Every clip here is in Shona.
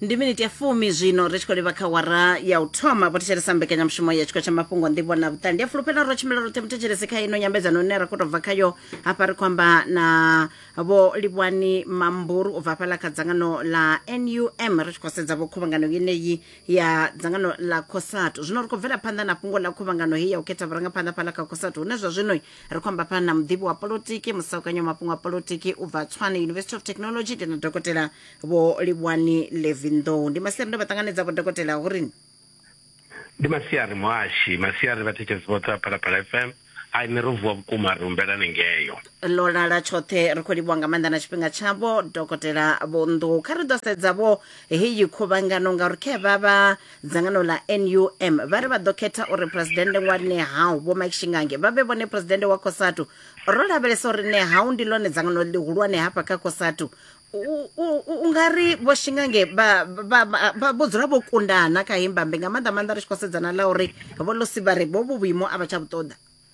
Ndi minute ya 10 zwino ri tshi khou livha kha wara ya u thoma vho thetshelesa mbekanyamushumo ya tshiko tsha mafhungo nḓivho na vhuṱali ya fulufhela ro tshimela ro temthetshelese kha ino nyambedzano ine ra khou tou bva khayo hafha ri khou amba na vho Livhuwani Mamburu u bva fhaḽa kha dzangano la NUM ri tshi khou sedza vho khuvhangano yeneyi ya dzangano la COSATU. Zwino ri khou bvela phanḓa na fhungo la khuvhangano hei ya u khetha vharangaphanḓa fhaḽa kha COSATU hune zwa zwino ri khou amba phanḓa na muḓivhi wa polotiki musaukanyo mafhungo a polotiki u bva Tshwane University of Technology na dokotela vho Livhuwani Levindo. Ndi masiari ndo batanganedza vho dokotela uri ndi masiari mwashi masiari vhathetshelesi vhoṱhe vha Phalaphala FM ai ni ro vuwa vhukuma ri humbelani ngeyo ḽo lala tshoṱhe ri khou livhuwa nga maanḓa na tshifhinga tshavho dokotela Vho Nḓou. Kha ri ḓo sedza vho heyi khuvhangano ngauri khe vha dzangano la NUM vha ri vha ḓo khetha uri presidente wa Nehau vho Mike Shingange vha vhe vhone presidente wa COSATU. Ro lavhelesa uri Nehau ndi ḽone dzangano ḽihulwane hafha kha COSATU. Ungari vho Shingange vho dzula vho kundana kha himbambe nga maanḓa ri tshi khou sedzana ḽa uri vho losi vha ri vho vhuimo a vha tsha vhuṱoḓa.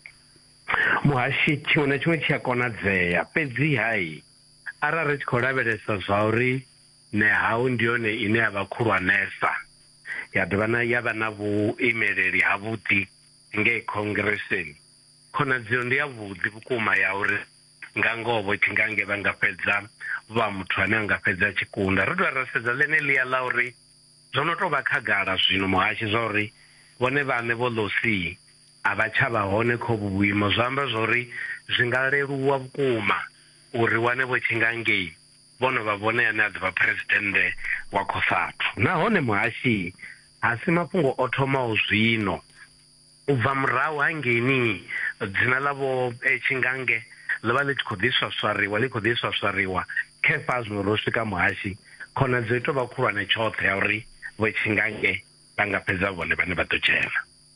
Muhashi tshiṅwe na tshiṅwe tshi a konadzea fhedzi hai arali ri tshi khou lavhelesa zwa uri Nehau ndi yone ine ya vha khulwanesa ya dovha ya vha na vhuimeleli havhuḓi ngei khongireseni, khonadzeo ndi yavhuḓi vhukuma ya uri nga ngoho vho Shingange vha nga fhedza vha muthu ane a nga fhedza tshikunda. Ri dovha ra sedza ḽene ḽia ḽa uri zwo no tou vha khagala zwino Muhashi zwa uri vhone vhaṋe vho ḽosi a vha tsha vha hone kho vhuimo zwa amba zwa uri zwi nga leluwa vhukuma uri wane vho Shingange vhono vha vhone ane a ḓovha presidente wa COSATU. Nahone Muhashi a si mafhungo o thomaho zwino u bva murahu hangeni dzina ḽa vho Shingange ḽi vha ḽi tshi khou ḓi swaswariwa khefa zwino ro swika Muhashi khonadzeo i tou vha khulwane tshoṱhe ya uri vho Shingange vha nga fhedza vhone vhane vha ḓo dzhena.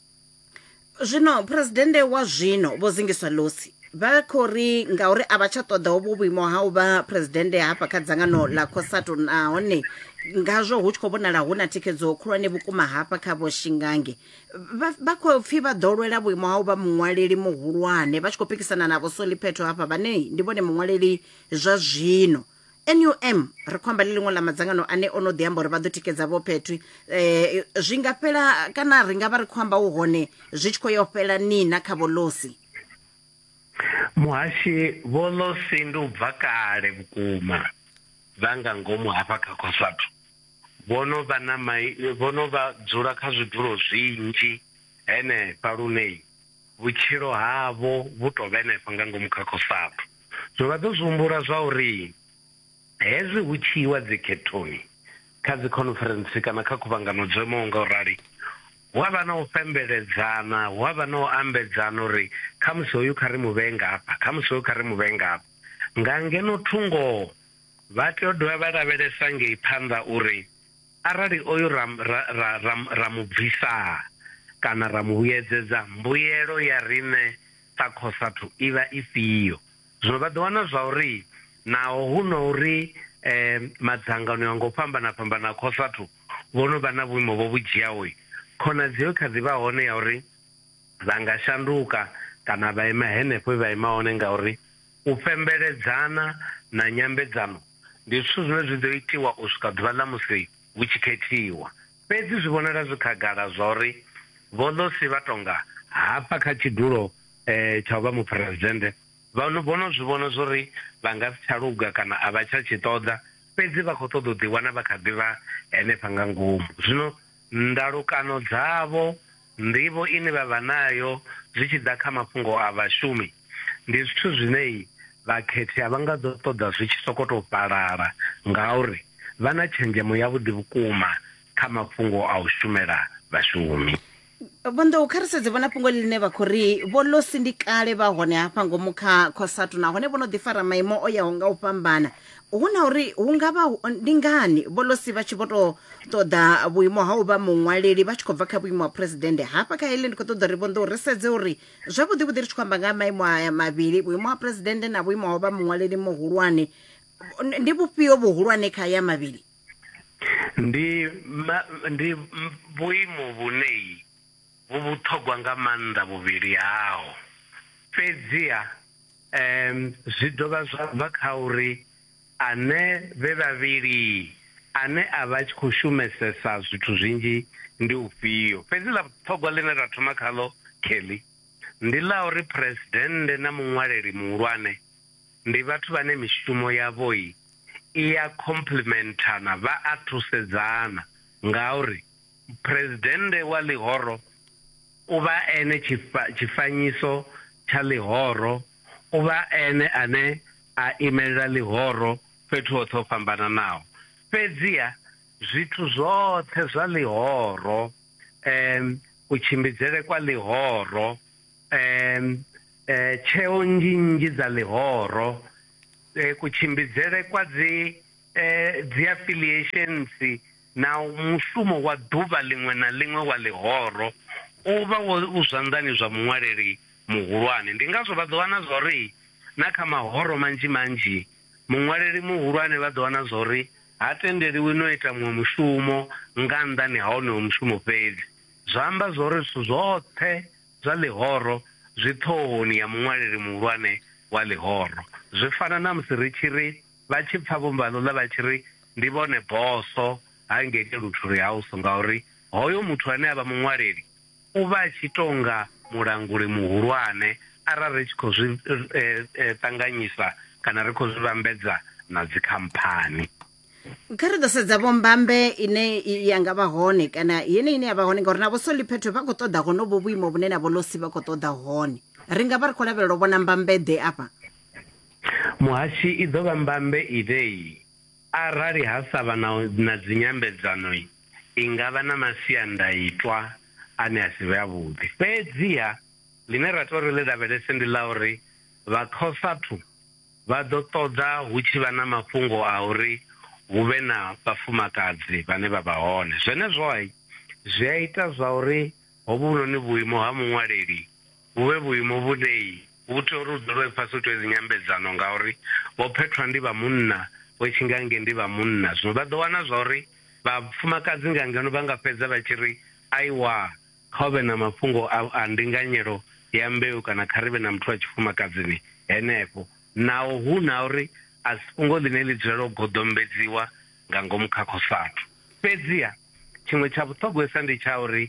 Zwino presidente wa zwino vho Zingiswa Losi vha khou ri ngauri a vha tsha ṱoḓa hovho vhuimo ha u vha presidente hafha kha dzangano la COSATU nahone ngazwo hu tshi khou vhonala hu na thikhedzo khulwane vhukuma hafha kha vho Shingange vha khou pfhi vha ḓo lwela vhuimo ha u vha muṅwaleli muhulwane vha tshi khou pikisana na vho Soliphetho hafha vhane ndi vhone muṅwaleli zwa zwino. NUM ri khou amba ḽiṅwe ḽa madzangano ane ono ḓi amba uri vha ḓo tikedza vho Phetho zwi nga fhela kana ri nga vha ri khou amba u hone zwi tshi khou yo fhela nina kha vho Losi. Muhashi vho Losi ndi u bva kale vhukuma vha nga ngomu hafha kha COSATU vhono vha dzula kha zwidulo zwinzhi henefha lune vhutshilo havho vhu tou vha henefha nga ngomu kha COSATU. Zwo vha ḓo zwi humbula zwa uri hezwi hu tshi iwa dzikhethoni kha dzi conference kana kha khuvhangano dzo imaho nga u rali hu avha na u fhembeledzana hu avha na u ambedzana uri khamusi hoyu kha ri muvhee ngafha khamusi hoyu kha ri muvhee ngafha nga ngeno thungo vha tea u dovha vha lavhelesa ngei phanḓa uri arali oyu ra mu bvisa kana ra mu vhuyedzedza mbuyelo ya riṋe sa COSATU i vha ifhio. Zwino vha ḓo wana zwa uri naho hu no uri madzangano ya ngo fhambana COSATU vhono vha na vhuimo vho vhu dzhiaho khonadzeo kha ḓi vha hone ya uri vha nga shanduka kana vha ima henefho vha ima hone ngauri u fhembeledzana na nyambedzano ndi zwithu zwine zwi ḓo itiwa u swika ḓuvha ḽa musi hu tshi khethiwa. Fhedzi zwi vhonala zwi khagala zwa uri vho Losi vha tonga hafha kha tshidulo tsha u vha muphuresidennde vhono zwi vhona zwa uri vha nga si tsha luga kana a vha tsha tshi ṱoḓa fhedzi vha khou ṱoḓa u ḓiwana vha kha ḓivha henefha nga ngomu. Zwino ndalukano dzavho nḓivho ine vha vha nayo zwi tshi ḓa kha mafhungo a vhashumi ndi zwithu zwine vhakhethi a vha nga ḓo ṱoḓa zwi tshi sokou tou fhalala ngauri vha na tshenzhemo yavhuḓi vhukuma kha mafhungo a u shumela vhashumi. Vho Nḓou kha ri sedze vhona fhungo ḽine vha khou ri vho Losi ndi kale vha hone hafha ngomu kha COSATU nahone vho no ḓi fara maimo o yaho nga u fhambana hu na uri hu nga vha ndi ngani vho Losi vha tshi vho tou ṱoḓa vhuimo ha u vha muṅwaleli vha tshi khou bva kha vhuimo ha presidente hafha kha heḽi ndi khou ṱoḓa uri Vho Nḓou ri sedze uri zwavhuḓi ri tshi khou amba nga maimo aya mavhili vhuimo ha presidente na vhuimo ha u vha muṅwaleli muhulwane ndi vhufhio vhuhulwane kha ya mavhili? Ndi vhuimo vhune vhu vhuṱhogwa nga maanḓa vhuvhili hao fhedziha zwi dovha zwa bva kha uri ane vhe vhavhili ane a vha tshi khou shumesesa zwithu zwinzhi ndi ufhio. Fhedzi ḽa vhuṱhogwa ḽine ra thoma khaḽo Kelly ndi ḽa uri presidennde na muṅwaleli muhulwane ndi vhathu vhane mishumo yavho i ya complementana, vha a thusedzana, ngauri presidennde wa ḽihoro u vha ene tshifanyiso tsha ḽihoro, u vha ene ane a imelela ḽihoro fhethu hoṱhe ho fhambananaho. Fhedziha zwithu zwoṱhe zwa ḽihoro, kutshimbidzele kwa ḽihoro, tsheo nnzhi dza ḽihoro, kutshimbidzele kwa dzi affiliations na mushumo wa ḓuvha liṅwe na liṅwe wa ḽihoro u vha u zwanḓani zwa muṅwaleli muhulwane. Ndi ngazwo vha ḓo wana zwa uri na kha mahoro manzhi muṅwaleli muhulwane vha ḓo wana zwa uri ha tendeliwi no ita muṅwe mushumo nga nnḓani ha honoyo mushumo fhedzi. Zwa amba zwa uri zwithu zwoṱhe zwa ḽihoro zwi ṱhohoni ya muṅwaleli muhulwane wa ḽihoro. Zwi fana na musi ri tshi ri vha tshi pfa vhombalo ḽa vha tshi ri ndi vhone boso ha ngei Luthuli House, ngauri hoyo muthu ane a vha muṅwaleli u vha a tshi tonga mulanguli muhulwane arali ri tshi khou zwi ṱanganyisa kana ri khou zwi vhambedza na dzikhamphani. Kha ri ḓo sedza vho mbambe ine ya nga vha hone kana yene ine ya vha hone ngauri na vho Soliphetho vha khou ṱoḓa honovho vhuimo vhune na vho Losi vha khou ṱoḓa hone. Ri nga vha ri khou lavhelela u vhona mbambeḓe afha. Muhashi i ḓo vha mbambe idei arali ha sa vha na dzinyambedzano i nga vha na masiandaitwa ane a si vhe avhuḓi. Fhedziha ḽine ra tou ri ḽi lavhelese ndi ḽa uri vha Khosathu vha ḓo ṱoḓa hu tshi vha na mafhungo a uri hu vhe na vhafumakadzi vhane vha vha hone. Zwenezwo zwi a ita zwa uri hovhunoni vhuimo ha muṅwaleli hu vhe vhuimo vhune hu tea uri hu dzule fhasi u tea dzinyambedzano, ngauri vho Phethwa ndi vha munna, vho Tshingange ndi vha munna. Zwino vha ḓo wana zwa uri vhafumakadzi nga ngeno vha nga fhedza vha tshi ri aiwa kha hu vhe na mafhungo a ndinganyelo ya mbeu kana kha ri vhe na muthu wa tshifumakadzini henefho. Naho hu na uri a si fhungo ḽine ḽi dzulela u goḓombedziwa nga ngomu kha Khosathu. Fhedziha tshiṅwe tsha vhuṱhogwesa ndi tsha uri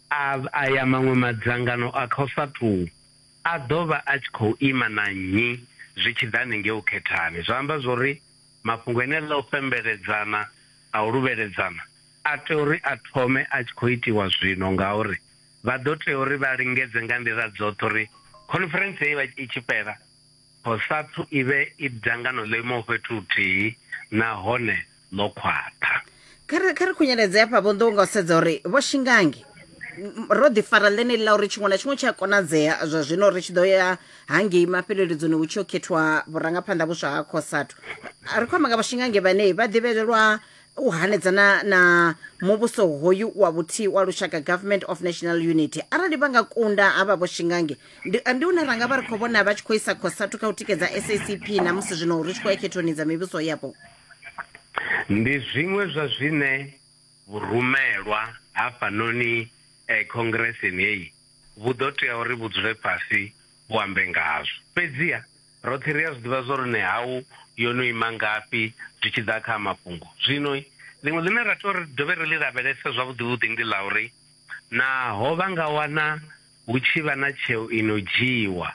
aya maṅwe madzangano a Khosathu a ḓo vha a tshi khou ima na nnyi zwi tshi ḓa hanengei u khethani. Zwa amba zwa uri mafhungo ene ḽa u fhembeledzana a u luvheledzana a tea uri a thome a tshi khou itiwa zwino, ngauri vha ḓo tea uri vha lingedze nga nḓila dzoṱhe uri conference heyi i tshi fhela Khosathu i vhe i dzangano ḽo imaho fhethu huthihi nahone ḽo khwaṱha. Kha ri khunyeledze hafha vho ḓo nga u sedza uri vho Shingangi ro ḓi fara ḽene ḽa uri tshiṅwe na tshiṅwe tshi a konadzea zwa zwino ri tshi ḓo ya hangei mafheleledzoni hu tshi o khethwa vhurangaphanḓa vhuswa ha Khosathu. Ri khou amba nga vho Shingangi vhane vha ḓivhelelwa u hanedzana na muvhuso hoyu wa vhuthihi wa lushaka, Government of National Unity. Arali vha nga kunda havha vho Shingangi ndi une ra nga vha ri khou vhona vha tshi khou isa Khosathu kha u tikedza SACP na musi zwino ri tshi khou ya khethoni dza mivhuso yapo. Ndi zwiṅwe zwa zwine vhurumelwa hafhanoni khongresini heyi vhu ḓo tea uri vhu dzule fhasi vhu ambe ngazwo. Fhedziha roṱhe ri a zwi ḓivha zwa uri nehau yo no ima ngafhi zwi tshi ḓa kha mafhungo. Zwino ḽiṅwe ḽine ra tea uri dovhe ri ḽi lavhelese zwavhuḓi ndi ḽa uri naho vha nga wana hu tshi vha na tsheo ino dzhiiwa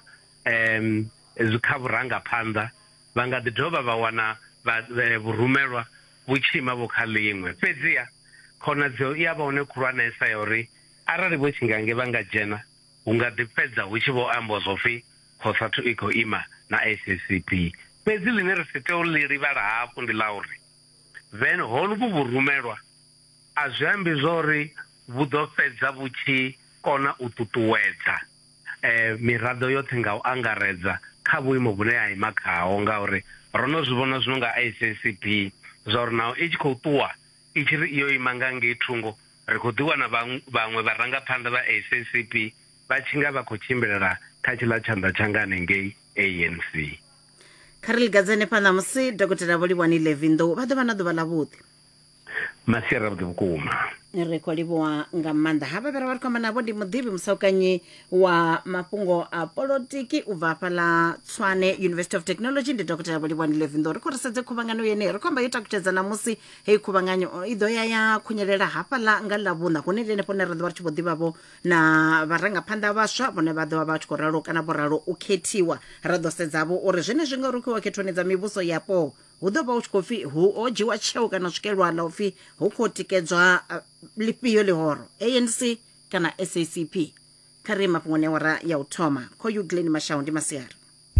kha vhurangaphanḓa vha nga ḓi dovha vha wana vhurumelwa vhu tshi ima vho kha ḽiṅwe. Fhedziha khonadzeo i a vha hone khulwanesa ya uri arali vho Tshingange vha nga dzhena hu nga ḓi fhedza hu tshi vho amba zwo pfhi Khosathu i khou ima na SACP. Fhedzi ḽine ri si tea u ḽi livhala hafhu ndi ḽa uri honovhu vhurumelwa a zwi ambi zwa uri vhu ḓo fhedza vhu tshi kona u ṱuṱuwedza miraḓo yoṱhe nga u angaredza kha vhuimo vhune a ima khaho, ngauri ro no zwi vhona zwino nga SACP zwa uri naho i tshi khou ṱuwa i tshi ri iyo ima nga ngei thungo ri khou ḓi wana vhaṅwe vharangaphanḓa vha SACP vha tshi nga vha khou tshimbilela kha tshiḽa tshanḓa tsha nga hanengei ANC. Kha ri ḽi gadzane phanḓa musi Dokotela Vho Livhuwani Levinḓou vha ḓo vha na ḓuvha ḽavhuḓi. Masiari vukuma. Ri khou livhuwa nga maanḓa hava vhera vha ri khou amba navho ndi muḓivhi musaukanyi wa mafhungo a polotiki u bva hafhaḽa Tshwane University of Technology ndi Dr. Bolivhuwan Levindo. Ri khou ri sedze khuvhangano yeneyi ri khou amba yo takutshedza namusi heyi khuvhanganyo i ḓo ya khunyelela hafhaḽa nga ḽavhuṋa hune ndi henefho ne ra ḓo vha ri tshi khou ḓivhavho na vharangaphanḓa vhaswa vhone vha ḓo vha vha tshi khou ralo kana vho ralo u khethiwa. Ra ḓo sedzavho uri zwenezwi nga uri khou khethoni dza mivhuso yapo hu ḓo vha hu tshi khou pfi ho dzhiwa tsheo kana swikelwa ḽa upfi hu khou tikedzwa lifhio ḽihoro ANC kana SACP. Kha ri mafhungoni awara ya u thoma kho Glen Mashau ndi Masiari.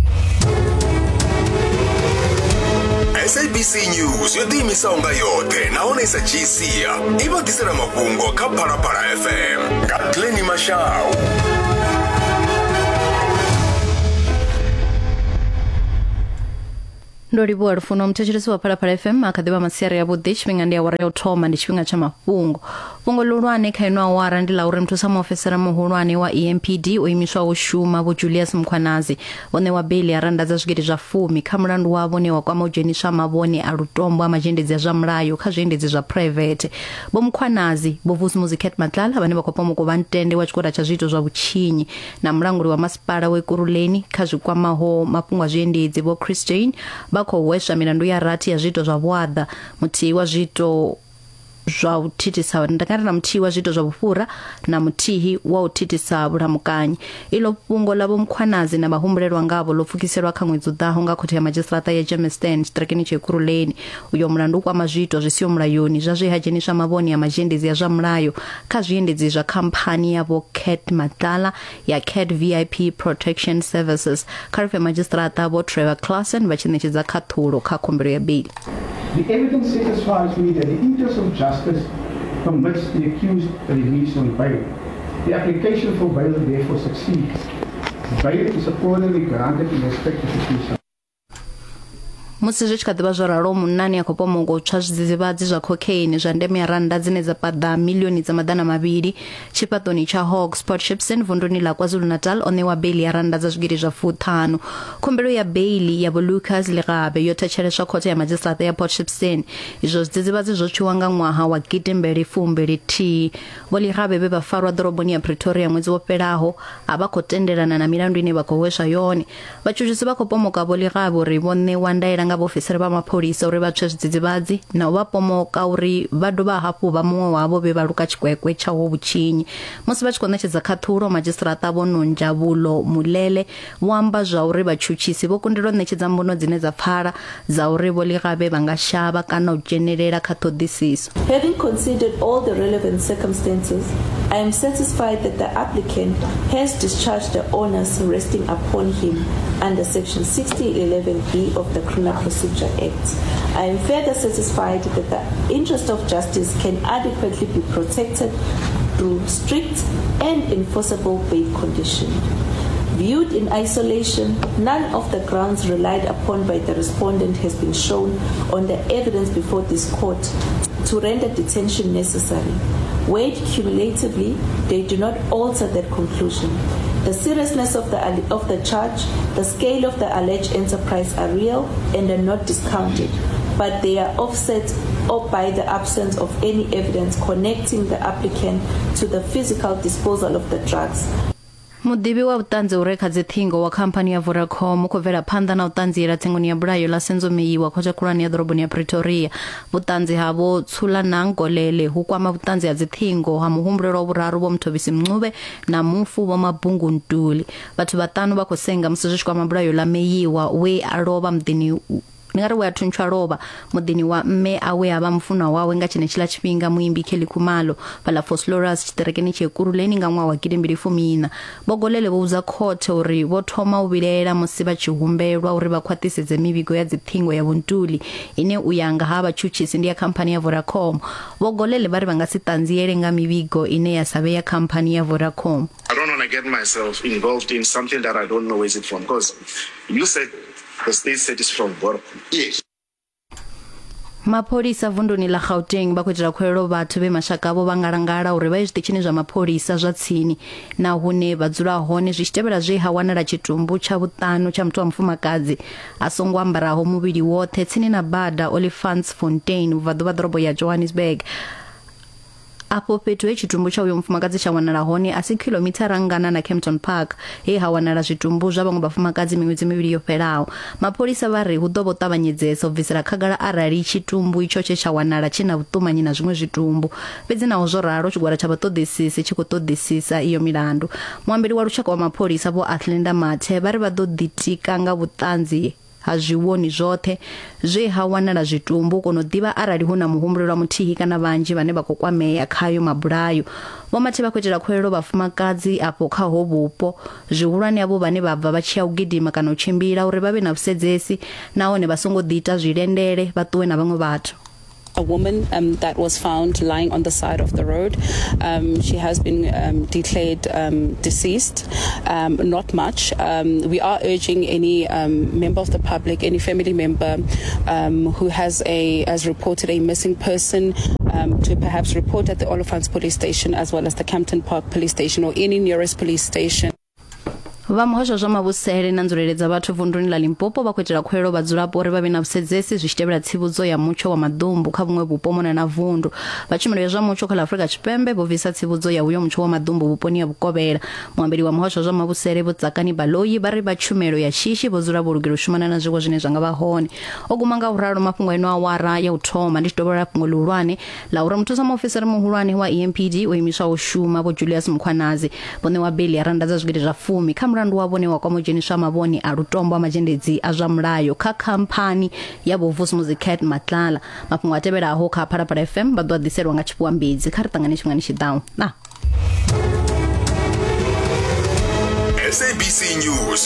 SABC News yo ḓiimisaho nga yoṱhe nahone sa tshiisia i vha ḓisela mafhungo kha Phalaphala FM nga Glen Mashau. ndo livhuwa lufuno mthetshelesi wa Phalaphala FM a kha ḓivha Masiari ya vhuḓi tshifhinga ndi awara ya u thoma ndi tshifhinga tsha mafhungo. Fhungo ḽihulwane kha ino awara ndi ḽa uri muthusa muofisara muhulwane wa EMPD o imiswa u shuma Vho Julius Mkhwanazi vhone wa beli aranda dza zwigidi zwa 10 kha mulandu wavho ne wa kwama u dzheniswa mavhone a lutombo a mazhendedzi a zwa mulayo kha zwiendedzi zwa private. Vho Mkhwanazi Vho Vusumuzi Kate Matlala vhane vha khou pomoka vha ntende wa tshikora tsha zwiito zwa vhutshinyi na mulanguli wa masipala wa Ekurhuleni kha zwikwamaho mafhungo a zwiendedzi Vho Chris Jane vha khou hweswa milandu ya rathi ya zwiito zwa vhuaḓa muthihi wa zwiito zwa u thithisa ndakari na muthihi wa zwiito zwa vhufhura na muthihi wa u thithisa vhulamukanyi. Ilo fhungo ḽa Vho Mkhwanazi na vhahumbulelwa ngavho ḽo pfukiselwa kha ṅwedzi u ḓaho nga khothe ya madzhisiṱiraṱa ya Germiston tshiṱirakeni tsha Ekurhuleni. Uyo mulandu u kwama zwiito zwi siho mulayoni zwa zwi ha dzheniswa mavhone ya mazhendedzi ya zwa mulayo kha zwiendedzi zwa khamphani ya Vho Kate Matlala ya Cat VIP Protection Services kha rife madzhisiṱiraṱa Vho Trevor Classen vha tshi ṋetshedza khaṱhulo kha khumbelo ya beli. The evidence satisfies me that the interest of justice permits the accused release on bail. The application for bail therefore succeeds. Bail is accordingly granted in respect of the case. Musi zwi tshi kha ḓivha zwo ralo munani a khou pomoka u tswa zwidzidzivhadzi zwa cocaine zwa ndeme ya randa dzine dza paḓa milioni dza maḓana mavhili tshifhaṱoni tsha Hawks Port Shepstone vunḓuni ḽa KwaZulu-Natal o ṋewa beli ya randa dza zwigidi zwa 5. Khumbelo ya beli ya Vho Lucas Lerabe yo thetsheleswa khothe ya madzhisiṱiraṱa ya Port Shepstone. Izwo zwidzidzivhadzi zwo tswiwa nga ṅwaha wa 2021. Vho Lerabe vhe vha farwa ḓoroboni ya Pretoria ṅwedzi wo fhelaho a vha khou tendelana na milandu ine vha khou hweswa yone. Vhatshutshisi vha khou pomoka Vho Lerabe uri vho ṋewa ndaela nga vhaofisiri vha mapholisa uri vha tswe zwidzidzivhadzi na u vha pomoka uri vha dovha hafhu vha muṅwe wavho vhe vha luka tshikwekwe tsha ho vhutshinyi. Musi vha tshi khou ṋetshedza khaṱhulo madzhisiṱiraṱa Vho Nonjabulo Mulele vho amba zwa uri vhatshutshisi vho kundelwa u ṋetshedza mbono dzine dza pfala dza uri Vho Lerabe vha nga shavha kana u dzhenelela kha ṱhoḓisiso. Having considered all the relevant circumstances, I am satisfied that the applicant has discharged the onus resting upon him under Section 6011B of the Criminal Procedure Act. I am further satisfied that the interest of justice can adequately be protected through strict and enforceable bail condition. Viewed in isolation, none of the grounds relied upon by the respondent has been shown on the evidence before this court to render detention necessary. Weighed cumulatively, they do not alter that conclusion. The seriousness of the charge, the scale of the alleged enterprise are real and are not discounted, but they are offset by the absence of any evidence connecting the applicant to the physical disposal of the drugs. Muḓivhi wa vhuṱanzi ure kha dzithingo wa khamphani ya Vodacom khou bvela phanḓa na u ṱanziela tsengoni ya bulayo ḽa Senzomeiwa khothe khulwane ya ḓoroboni ya Pretoria. Vhuṱanzi havho Thulanang Golele hu kwama vhuṱanzi ha dzithingo ha muhumbulelwa wa vhuraru Vho Mthobisi Mncube na mufu Vho Mabungu Ntuli. Vhathu vhaṱanu vha khou senga musi zwi tshi kwama bulayo ḽa Meiwa we a lovha muḓini ngari we a thuntsha lovha muḓini wa mme awe a vha mufunwa wawe nga tshenetshiḽa tshifhinga muimbi Kelly Khumalo fhaḽa Foslorus tshiṱirakeni tsha Ekurhuleni nga ṅwaha wa 2014. Vho Golele vho vhudza khothe uri vho thoma u vhilela musi vha tshi humbelwa uri vha khwaṱhisedze mivhigo ya dzithingo ya Vhuntuli ine u ya nga ha vhatshutshisi ndi ya khamphani ya Vodacom. Vho Golele vha ri vha nga si ṱanziele nga mivhigo ine ya sa vhe ya khamphani ya Vodacom. I don't want to get myself involved in something that I don't know where is it from, because you said the state said it's from Vodacom. Yes. Mapholisa vunduni la Gauteng ba kwetela khwelo batho be mashaka abo ba ngalangala uri vha zwiṱitshini zwa mapholisa zwa tsini na hune vha dzula hone zwi tshitevhela zwe ha wanala tshitumbu tsha vhuṱanu tsha muthu wa mufumakadzi a songo ambaraho muvhili woṱhe tsini na bada Olifantsfontein vha ḓorobo ya Johannesburg. Apo fhethu he tshitumbu tsha uyo mufumakadzi tsha wanala hone asi kilomithara ngana na Kempton Park he ha wanala zwitumbu zwa vhaṅwe vhafumakadzi miṅwedzi mivhili yo fhelaho. Mapholisa vha ri hu ḓo vho ṱavhanyedzesa u bvisela khagala arali tshitumbu itsho tshe tsha wanala tshina vhuṱumanyi na zwiṅwe zwitumbu. Fhedzi naho zwo ralo tshigwada tsha vhaṱoḓisisi tshi khou ṱoḓisisa iyo milandu. Muambeli wa lushaka wa mapholisa vho Athlenda Mathe vha ri vha ḓo ḓitika nga vhuṱanzi ha zwiwoni zwoṱhe zwe ha wanala zwitumbu kono ḓivha arali hu na muhumbulo wa muthihi kana vhanzhi vhane vha khou kwamea khayo mabulayo. Vho Mathe vha kwetela khwelo vhafumakadzi apo kha ho vhupo zwihulwane avo vhane vha bva vha tshi ya u gidima kana u tshimbila uri vha vhe na vhusedzesi nahone vha songo ḓita zwilendele vha ṱuwe na vhaṅwe vhathu. A woman that was found lying on the side of the road. She has been declared deceased. Not much. We are urging any member of the public, any family member who has reported a missing person to perhaps report at the Oliphants police station as well as the Kempton Park police station or any nearest police station. Vha muhasho zwa mavhusele na nzulele dza vhathu vunduni la Limpopo vha kwetela khwelo vhadzulapo uri vha vhe na vhusedzesi zwi tshitevhela tsivhudzo ya mutsho wa maḓumbu kha vhuṅwe vhupo mona na vundu. Vha tshumelo ya zwa mutsho kha Afrika Tshipembe vho bvisa tsivhudzo ya uyo mutsho wa maḓumbu vhuponi ha Vhukovhela. Muambeli wa muhasho zwa mavhusele vho Tsakani Baloyi vha ri vha tshumelo ya shishi vho dzula vho lugela u shumana na zwiwo zwine zwa nga vha hone. O guma nga uralo mafhungo eno awara ya u thoma ndi tshidobela fhungo ḽihulwane la uri muthusa muofisiri muhulwane wa EMPD o imiswa u shuma vho Julius Mkhwanazi vhone wa beli ya randa dza zwigidi zwa 10 kha mulandu wa vhone wa kwamo dzheniswa mavhoni a lutombo a mazhendedzi a zwa mulayo kha khamphani ya Vos Musicat Matlala. Mafhungo a tevhelaho kha Phalaphala FM vha ḓo ḓiselwa nga Tshipuambedzi kha ri ṱangane tshifhingani tshiḓaho. SABC News